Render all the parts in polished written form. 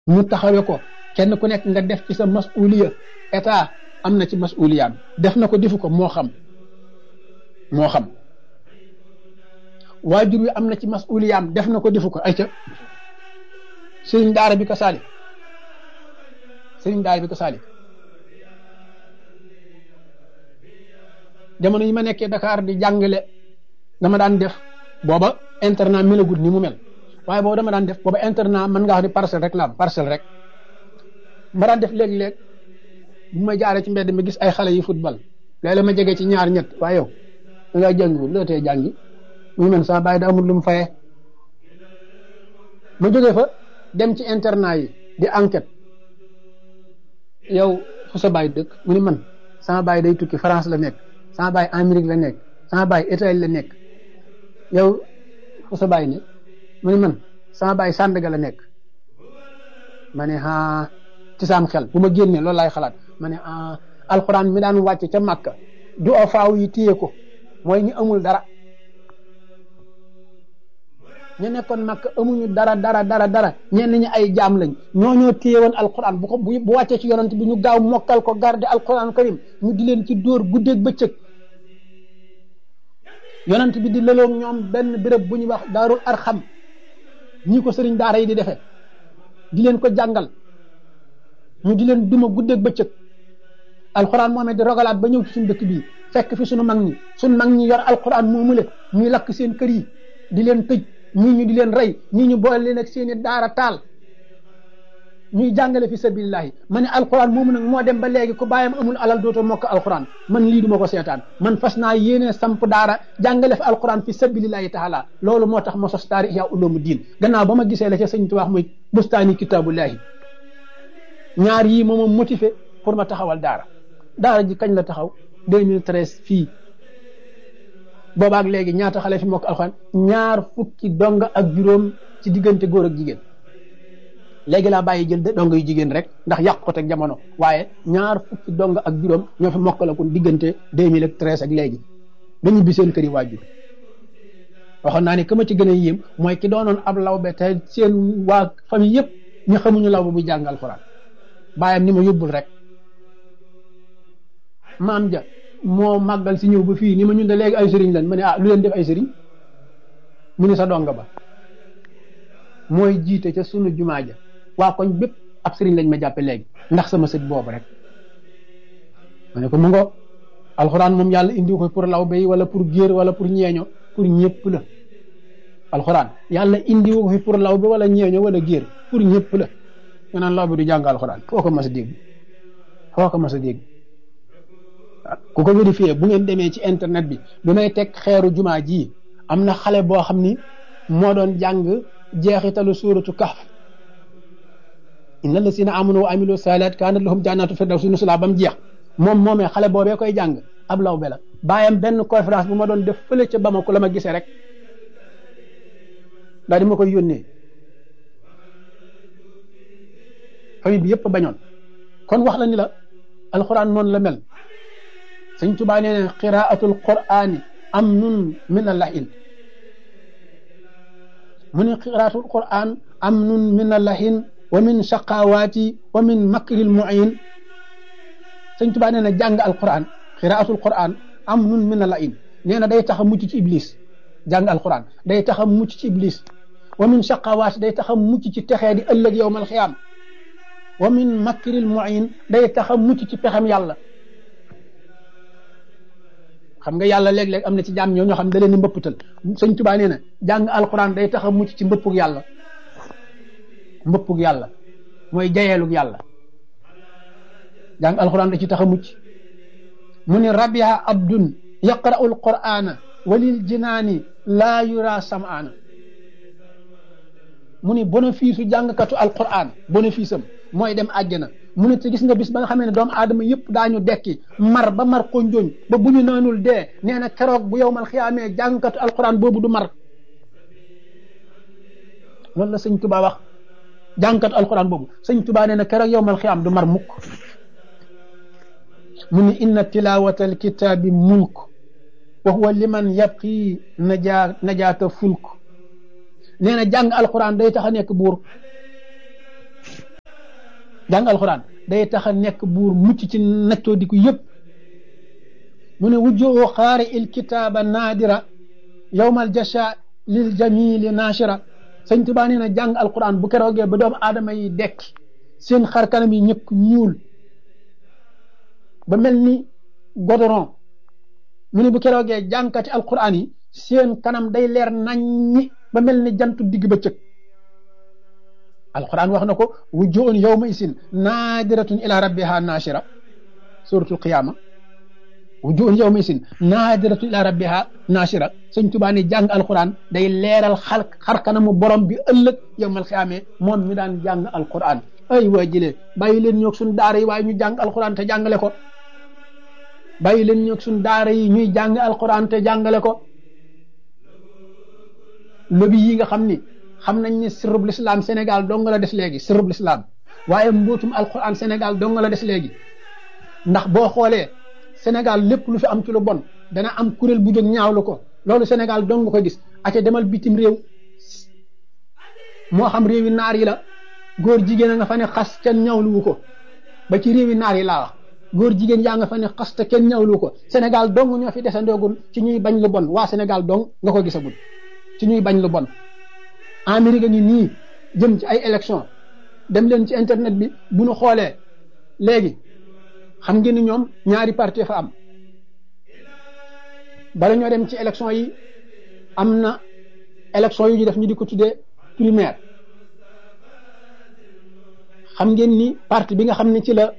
ñu taxawee ko kenn ku nekk nga def ci sa masuliya. état am na ci masuliyaam def na ko defu ko moo xam waajur wi am na ci masuliyaam def na ko defu ko ay ca sëriñ daara bi ko saalik jamono yi ma nekkee Dakar di jàngale dama daan def booba internat melagul ni mu mel waaye booba dama daan def booba internat mën ngaa wax ni parcelle rek la am parcelle rek ma daan def léeg-léeg bu ma jaaree ci mbedd mi gis ay xale yi football léeg-léeg ma jege ci ñaar ñett waaye yow da ngaa jàngiwul loo tee jàngi mu mel sama bàyyi da amul lu mu fayee ma jógee fa dem ci internat yi di enquête yow fu sa bàyyi dëkk mu ni man sama bàyyi day tukki France la nekk sama bàyyi Amérique la nekk sama bàyyi Italie la nekk yow fu sa bàyyi ne mu ni man sama bàyyi Sandaga la nekk ma ne ci saam xel bu ma génnee loolu laay xalaat ma ne alxuraan mi daan wàcce ca Makka du a faaw yi téye ko mooy ñu amul dara ñu nekkoon Makka amuñu dara ñenn ñi ay jaam lañ ñoo téye woon alxuraan bu wàccee ci yonent bi ñu gaaw mokkal ko garde alxuraan karim ñu di leen ci dóor guddeeg bëccëg yonent bi di lëloog ñoom benn béréb bu ñuy wax daarul arxam ñii ko sëriñ daara yi di defee di leen ko jàngal ñu di leen duma guddeeg bëccëg alxuraan moomee di rogalaat ba ñëw ci suñu dëkk bii fekk fi suñu mag ñi yor alxuraan moomule ñuy lakk seen kër yi di leen tëj ñii ñu di leen rey ñii ñu boole leen ak seeni daara taal ñuy jàngale fi sabilillahi ma ne alxuraan moomu nag moo dem ba léegi ku bàyyam amul alal dootoo mokk alxuraan man lii duma ko seetaan man fas naa yéene samp daara jàngale fi alxuraan fi sabilillahi taala loolu moo tax ma sos daara Ihya Ulumuddin gannaaw ba ma gisee la ca sëñ Tuubaa muy bustaani kitaabullahi ñaar yii moom ma motivé pour ma taxawal daara ji kañ la taxaw 2013 fii boobaak léegi ñaata xale fi mokk alxuraan 2 fukki donga ak juróom ci diggante góor ak jigéen léegi laa bàyyi jël donga yu jigéen rek ndax yàq ko teg jamono waaye 2 fukki donga ak juróom ñoo fi mokkalakoon diggante 2013 ak léegi ba ñibbi seen kër yi waajur waxoon naa ne ka ma ci gën a yéem mooy ki doonoon ab lawbe te seen waa famille yëpp ñu xamuñu lawbe buy jàng alxuraan bàyyam ni ma yóbbul rek maam ja moo màggal si ñëw ba fii ni ma ñun de léegi ay sëriñ lan ma ne lu leen def ay sëriñ mu ne sa donga ba mooy jiite ca sunu jumaa ja waa koñ bépp ab sëriñ lañ ma jàppe léegi ndax sama sët boobu rek ma ne ko mu ngo alxuraan moom yàlla indi ko pour lawbe yi wala pour géer wala pour ñeeño pour ñëpp la alxuraan yàlla indi ko fi pour lawbe wala ñeeño wala géer pour ñëpp la nga naan lawbe du jàng alxuraan foo ko mas a dégg ku ko vérifié bu ngeen demee ci internet bi may teg xeeru jumaa ji am na xale boo xam ni moo doon jàng jeexitalu suuratu kahf inna allazina amanu wa amilu saalihaat kaanat lahum jannaatu firdawsi nuzulaa ba mu jeex moomee xale boobee koy jàng ab lawbe la bàyyam benn conférence bu ma doon def fële ca Bamako la ma gisee rek daal di ma koy yónnee famille bi yëpp bañoon kon wax la ni la alxuraan noonu la mel sëñ Tuubaa nee na qiraatul qur'aani amnun min al-lahin mu ne qiraatul qur'aan amnun min al-lahin wa min shaqawaati wa min makril mu'in sëñ Tuubaa nee na jàng alquran qiraatul qur'aan amnun min al-lahin nee na day tax a mucc ci iblis jàng alquran day tax a mucc ci iblis wa min shaqawaati day tax a mucc ci texee di ëllëg yawmal xiyaam wa min makril mu'in day tax a mucc ci pexem yàlla. xam nga yàlla léeg-léeg am na ci jaam ñoo xam ne da leen di mbëpputal sëñ Tuubaa nee na jàng alxuraan day tax a mucc ci mbëppug yàlla mooy jayeelug yàlla jàng alxuraan da ci tax a mucc mu ne rabiha abdun yaqra'u alqur'ana walil jinaani laa yura sam'ana mu ne bénéfice su jàngkatu alquran bénéfice am mooy dem àjjana mu ne te gis nga bis ba nga xamee ne doomu aadama yëpp daañu dekki mar ba mar konjooñ ba bu ñu naanul dee nee na keroog bu yowmal xiyaamee jàngkatu alquran boobu du mar loolu la sëñ Tuubaa wax jàngkatu alquran boobu sëñ Tuubaa nee na keroog yowmal xiyaam du mar mukk mu ne inna tilawata alkitaabi mulk wa huwa liman yabqi najaata fulk nee na jàng alquran day tax a nekk buur jàng alxuraan day tax a nekk buur mucc ci naccoo di ko yëpp mu ne wujjoo xaari il kitaaba naadira yowmal jasha lil jamili nashira sëñ Tuubaa nee na jàng alxuraan bu keroogee ba doomu aadama yi dekki seen xar kanam yi ñëpp ñuul ba mel ni godoron mu ne bu keroogee jàngkati alxuraan yi seen kanam day leer naññi ba mel ni jantu digg bëccëg alxuraan wax na ko wujjuun yawma isin naadiratun ila rabbiha nashira suratul qiyaama wujjuun yawma isin naadiratun ila rabbiha nashira sëñ Tuubaa ne jàng alxuraan day leeral xar kanamu borom bi ëllëg yawmal qiyaama moom mi daan jàng alxuraan ay waa jëlee bàyyi leen ñoog suñ daara yi waaye ñu jàng alxuraan te jàngale ko bàyyi leen ñoog suñ daara yi ñuy jàng alxuraan te jàngale ko lobi yi nga xam ni xam nañ ni sirrub lislaam Sénégal dong la des léegi sirrub lislaam waaye mbootum alxuraan Sénégal dong la des léegi ndax boo xoolee Sénégal lépp lu fi am ci lu bon dana am kuréel bu jóg ñaawlu ko loolu Sénégal dong nga ko gis aca demal bitim réew moo xam réewi naar yi la góor jigéen a nga fa ne xas kenn ñaawluwu ko ba ci réewi naar yi laa wax góor jigéen yaa nga fa ne xas te kenn ñaawluwu ko Sénégal dong ñoo fi desandoogul ci ñuy bañ lu bon waa Sénégal dong nga ko gisagul ci ñuy bañ lu bon Amérique ngi nii jëm ci ay élection dem leen ci internet bi bu ñu xoolee léegi xam ngeen ni ñoom ñaari parti fa am bala ñoo dem ci élection yi am na élection yu ñu def ñu di ko tuddee primaire xam ngeen ni parti bi nga xam ne ci la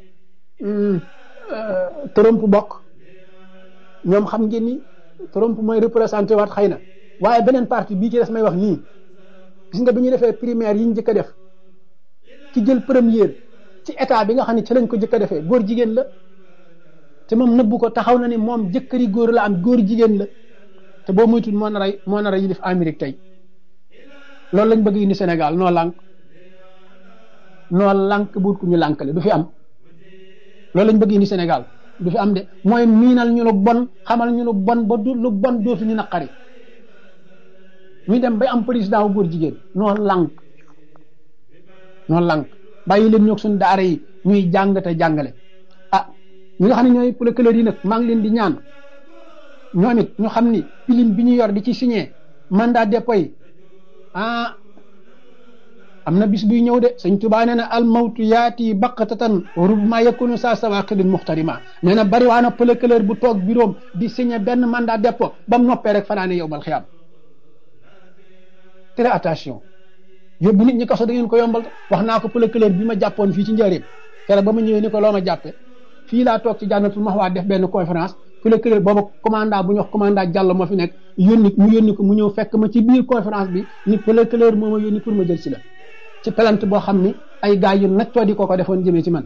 Trump bokk ñoom xam ngeen ni Trump mooy représenté waat xëy na waaye beneen parti bii ci des may wax nii gis nga bi ñu defee primaire yi ñu njëkk a def ci jël première ci état bi nga xam ne ci lañ ko njëkk a defee góor jigéen la te moom nëbbu ko taxaw na ni moom jëkkëri góor la am góor jigéen la te boo moytuwul moo nar a yilif Amérique tey loolu lañ bëgg indi Sénégal noo lànk buut ku ñu lànkale du fi am loolu lañ bëgg indi Sénégal du fi am de mooy miinal ñu lu bon xamal ñu lu bon ba du lu bon dootu ñu naqari ñu dem bay am président wu góor jigéen noo lànk bàyyi leen ñoog suñu daara yi ñuy jàng te jàngale ah ñi nga xam ne ñooy procureur yi nag maa ngi leen di ñaan ñoom it ñu xam ni pilim bi ñu yor di ci signé mandat dépôt yi ah am na bis buy ñëw de sëñ Tuubaa nee na al mawtu yaati baqatatan rubma yakunu saa sawaqidin muxtarima nee na bari waa na procureur bu toog bureau di signé benn mandat dépôt ba mu noppee rek fanaane yow mal xiyaam très attention yóbbu nit ñi kaso da ngeen ko yombal wax naa ko procureur bi ma jàppoon fii ci njëriñ keroog ba ma ñëwee ni ko loo ma jàppe fii laa toog ci Jannatul Mahwa def benn conférence procureur booba commandant bu ñu wax commandant Diallo moo fi nekk yónni ko mu ñëw fekk ma ci biir conférence bi ni procureur moo ma yónni pour ma jël si la ci plainte boo xam ni ay gars yu naccoo di ko defoon jëmee ci man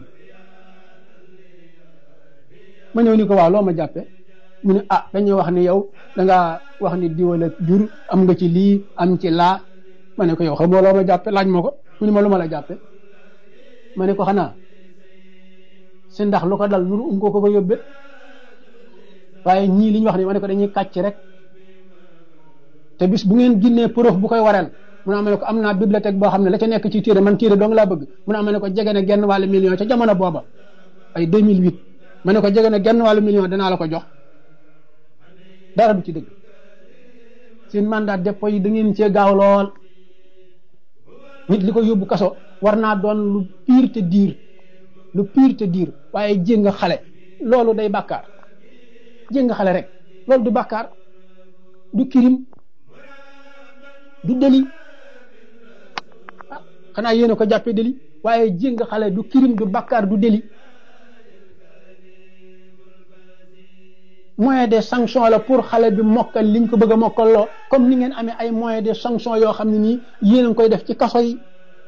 ma ñëw ni ko waaw loo ma jàppe mu ne ah dañuy wax ni yow da ngaa wax ni diwala jur am nga ci lii am ci laa ma ne ko yow xam nga loo ma jàppe laaj ma ko mu ne ma lu ma la jàppe ma ne ko xanaa si ndax lu ko dal nuru ko yóbbe waaye ñii li ñu wax ni ma ne ko dañuy kàcc rek te bis bu ngeen ginnee preuve bu koy waral mu ne ma ne ko am naa bibliothèque boo xam ne la ca nekk ci téere man téere dong laa bëgg mu ne ma ne ko jege na genn wàllu million ca jamono booba ay 2008 ma ne ko jege na genn wàllu million danaa la ko jox dara du ci dëgg seen mandat dépôt yi da ngeen cee gaaw lool nit li ko yóbbu kaso war naa doon lu pire te diir waaye jéng xale loolu day bàkkaar jéng xale rek loolu du bàkkaar du crime du délit xanaa yéen a ko jàppee délit waaye jéng xale du crime du bàkkaar du délit moyen de sanction la pour xale bi mokkal liñ ko bëgg a mokkal loo comme ni ngeen amee ay moyen de sanction yoo xam ne nii yéen a ngi koy def ci kaso yi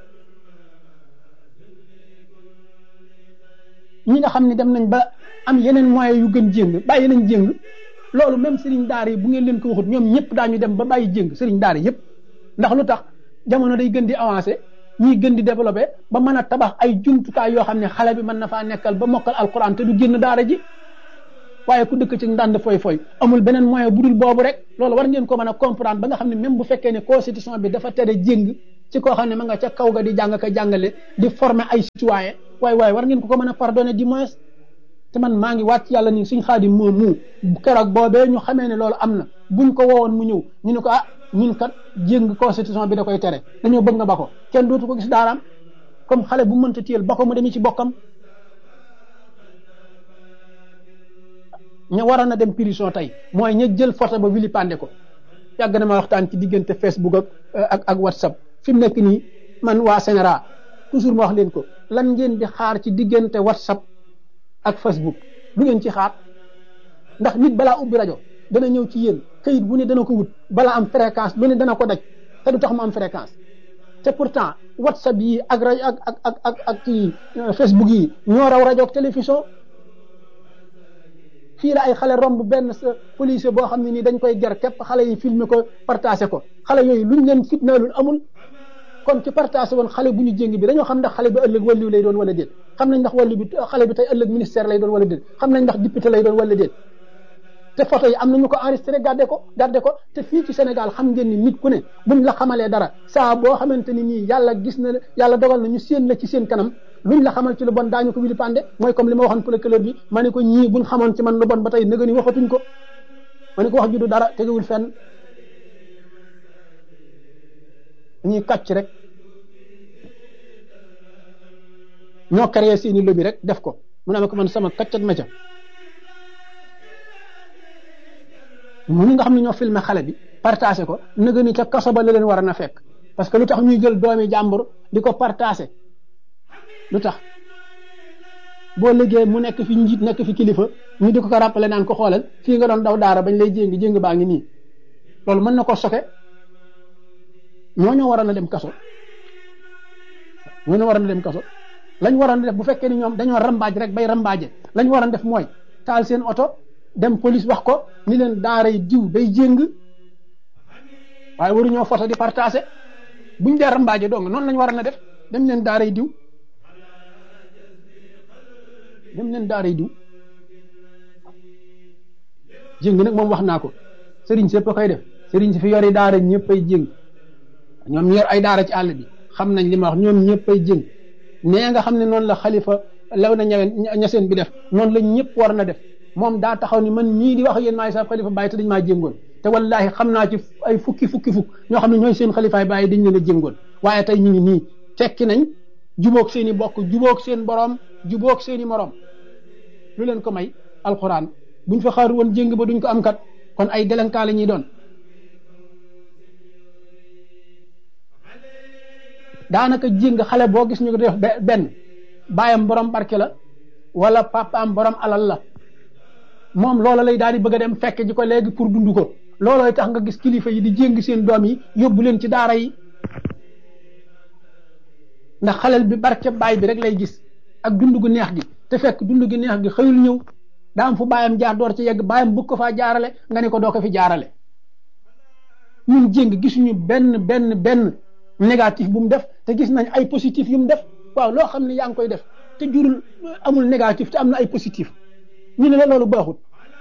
ñi nga xam ne dem nañ ba am yeneen moyen yu gën jéng bàyyi nañ jéng loolu même sëriñ daara yi bu ngeen leen ko waxut ñoom ñëpp daañu dem ba bàyyi jéng sëriñ daara yëpp ndax lu tax jamono day gën di avancé ñuy gën di développé ba mën a tabax ay jumtukaay yoo xam ne xale bi mën na faa nekkal ba mokkal alquran te du génn daara ji waaye ku dëkk ci ndànd foy amul beneen moyen bu dul boobu rek loolu war ngeen ko mën a comprendre ba nga xam ne même bu fekkee ne constitution bi dafa tere jéng ci koo xam ne ma nga ca kaw ga di jàng ka jàngale di former ay citoyen waaye war ngeen ko mën a pardonner du moins. te man maa ngi wàcc yàlla ni suñ Xaadim moom mu keroog boobee ñu xamee ne loolu am na buñ ko woowoon mu ñëw ñu ne ko ñun kat jéng constitution bi da koy tere dañoo bëgg nga ba ko kenn dootu ko gis daaraam comme xale bu mënta téyel ba ko mu demee ci bokkam. ña waroon a dem prison tey mooy ña jël photo ba wili pande ko yàgg na ma waxtaan ci diggante Facebook ak WhatsApp fi mu nekk nii man waa Sénéra toujours ma wax leen ko lan ngeen di xaar ci diggante WhatsApp ak Facebook lu ngeen ci xaar ndax nit balaa ubbi rajo dana ñëw ci yéen kayit bu ne dana ko wut balaa am fréquence lu ne dana ko daj te du tax mu am fréquence te pourtant WhatsApp yi ak rajo ak Facebook yi ñoo raw rajo ak télévision. fii la ay xale romb benn sa policier boo xam ne nii dañ koy ger képp xale yi filmer ko partagé ko xale yooyu luñ leen fitnaalul amul kon ci partagé woon xale bu ñu jéng bi dañoo xam ndax xale bi ëllëg wàllu lay doon wala déet xam nañ ndax wàllu bi xale bi tey ëllëg ministère lay doon wala déet xam nañ ndax député lay doon wala déet te photo yi am nañu ko enregistré garde ko te fii ci Sénégal xam ngeen ni nit ku ne buñ la xamalee dara saa boo xamante ni nii yàlla dogal na ñu séen la ci seen kanam luñ la xamal ci lu bon daañu ko wili pande mooy comme li ma waxoon procureur bi ma ne ko ñii buñ xamoon ci man lu bon ba tey nëga ni waxatuñ ko ma ne ko wax ju du dara tegewul fenn ñuy kàcc rek ñoo créé seeni lobby rek def ko mu ne ma ko man sama kàccat ma ca ñi nga xam ne ñoo filmé xale bi partagé ko nëga ni ca kaso ba la leen war a na fekk parce que lu tax ñuy jël doomi jàmbur di ko partagé lu tax boo liggéey mu nekk fi njiit nekk fi kilifa ñu di ko rappelé naan ko xoolal fii nga doon daw daara bañ lay jéng baa ngi nii loolu mën na ko soke ñoo waroon a dem kaso lañ waroon a def bu fekkee ni ñoom dañoo rambaaj rek bay rambaaje lañ waroon def mooy taal seen oto dem police wax ko ni leen daaray diw day jéng waaye waruñoo photo di partagé buñ dee rambaaje dong noonu lañ waroon a def dem leen daaray diw jéng nag moom wax naa ko sëriñ si yëpp a koy def sëriñ si fi yori daara ñëpp ay jéng ñoom ñu yor ay daara ci àll bi xam nañ li ma wax ñoom ñëpp ay jéng nee nga xam ne noonu la xalifa law na ñaseen bi def noonu la ñëpp war na def moom daa taxaw ni man ñii di wax yéen maay sa xalifa bàyyi te dañ maa jéngoon te wallahi xam naa ci ay fukki ñoo xam ne ñooy seen xalifaay bàyyi dañ leen a jéngoon waaye tey ñu ngi nii tekki nañ jubóog seen i bokk jubóog seen borom jubóog seen i morom lu leen ko may alxuraan buñ fa xaar woon jéng ba duñ ko am kat kon ay délinquant la ñuy doon daanaka jéng xale boo gis ñu ko def benn baayam borom barke la wala papaam borom alal la moom loola lay daal di bëgg a dem fekk ji ko léegi pour dund ko loolooy tax nga gis kilifa yi di jéng seen doom yi yóbbu leen ci daara yi ndax xalel bi barke baay bi rek lay gis ak dund gu neex gi te fekk dund gu neex gi xëyul ñëw daa am fu baayam jaar door ci yegg baayam bëgg ko faa jaarale nga ne ko doo ko fi jaarale ñun jéng gisuñu benn négatif bu mu def te gis nañ ay positif yu mu def waaw loo xam ne yaa ngi koy def te jurul amul négatif te am na ay positif ñu ne la loolu baaxut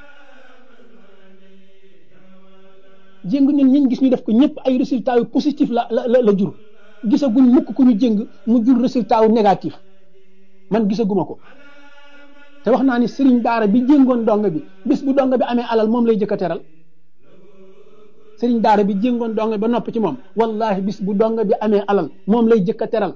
jéng ñun ñiñ gis ñu def ko ñëpp ay résultats yu positif la jur gisaguñ mukk ku ñu jéng mu jur résultat yu négatif man gisaguma ko te wax naa ni sëriñ daara bi jéngoon donga bi bis bu donga bi amee alal moom lay jëkk a teral sëriñ daara bi jéngoon donga bi ba nopp ci moom wallahi bis bu donga bi amee alal moom lay jëkk a teral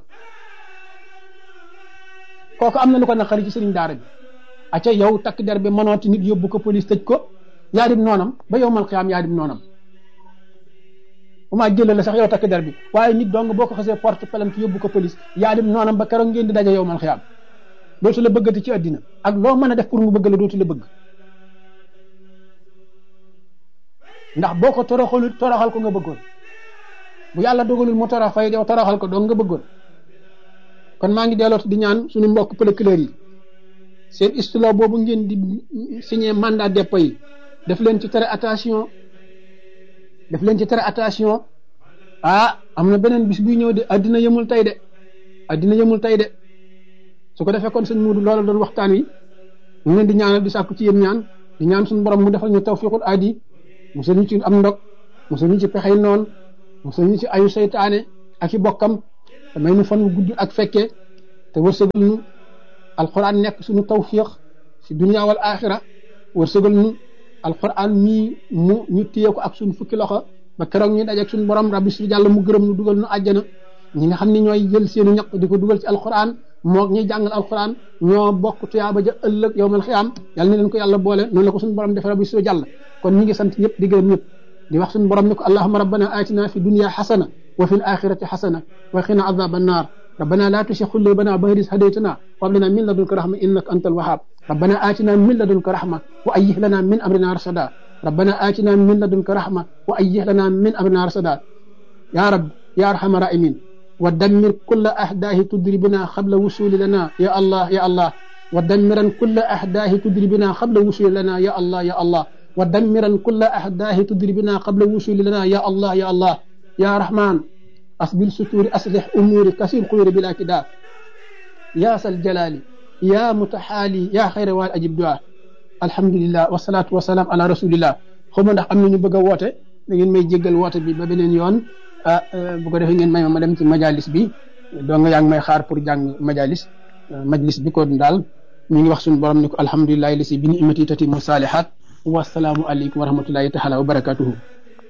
kooku am na lu ko naqari ci sëriñ daara bi acca yow takk der bi mënooti nit yóbbu ko police tëj ko yaa dim noonam ba yow mal xiyaam yaa dim noonam bu maa jëlee la sax yow takk der bi waaye nit dong boo ko xasee porte plainte yóbbu ko police yaa dim noonam ba keroog ngeen di daje yow mal xiyaam dootu la bëggati ci àddina ak loo mën a def pour mu bëgg la dootu la bëgg ndax boo ko toroxal ko nga bëggoon bu yàlla dogalul mu torox fay yow toroxal ko dong nga bëggoon kon maa ngi dellooti di ñaan suñu mbokk procureur yi seen istilo boobu ngeen di signé mandat dépôt yi def leen ci tere attention am na beneen bis buy ñëw de addina yëmul tey de su ko defee kon sëñ Muudu loola doon waxtaan wi ñu leen di ñaanal di sàkku ci yéen ñaan di ñaan suñu borom mu defal ñu tawfiqul aadi musal ñu ci am ndog musal ñu ci pexey noon musal ñu ci ayu seytaane ak i bokkam te may nu fan wu gudd ak fekkee te wërsëgal ñu alquran nekk suñu tawfiq fi dunya wal axira wërsëgal nu alquran mii mu ñu téye ko ak suñu fukki loxo ba keroog ñu dajeeg suñu borom rabbi su jàll mu gërëm nu dugal nu àjjana ñi nga xam ne ñooy jël seenu ñaq di ko dugal ci alquran moog ñuy jàngal alquran ñoo bokk tuyaaba ja ëllëg yowmal xiyaam yàlla na leen ko yàlla boole noonu la ko suñu borom defe rabbi su jàll kon ñi ngi sant ñëpp di gërëm ñëpp di wax suñu borom ni ko allahumma rabbana atina fi dunya xasana wa fi l axirati xasana wa qina adaba annar ربنا لا تشيخ قلوبنا بعد إذ هديتنا وهب لنا من لدنك رحمة إنك أنت الوهاب ربنا آتنا من لدنك رحمة وأيه لنا من أمرنا رشدا ربنا آتنا من لدنك رحمة وأيه لنا من أمرنا رشدا يا رب يا أرحم الراحمين ودمر كل أحداه تدربنا قبل وصول لنا يا الله يا الله ودمرا كل أحداه تدربنا قبل وصول لنا يا الله يا الله ودمرا كل أحداه تدربنا قبل وصول لنا يا الله يا الله يا رحمن أصبر ستور أصلح أموري كسير خير بلا كداء يا ذا الجلال يا متحالي يا خير وال أجب دعاء الحمد لله والصلاة والسلام على رسول الله خم ndax am nañu bëgg woote da ngeen may jéggal woote bi ba beneen yoon bu ko defee ngeen may ma dem ci majalis bi do nga yang may xaar pour jàng majlis bi ko daal ñu ngi wax suñu borom ni ko alhamdulillahi li si bi ni'mati tati musalihat wa assalamu alaykum wa rahmatullahi ta'ala wa barakatuhu